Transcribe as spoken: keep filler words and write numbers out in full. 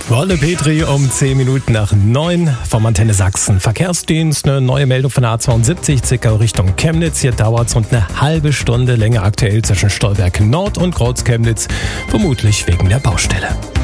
Wolle Petri um zehn Minuten nach neun vom Antenne Sachsen. Verkehrsdienst, eine neue Meldung von der A zweiundsiebzig, Zickau Richtung Chemnitz. Hier dauert es rund eine halbe Stunde länger aktuell zwischen Stolberg Nord und Groß-Chemnitz, vermutlich wegen der Baustelle.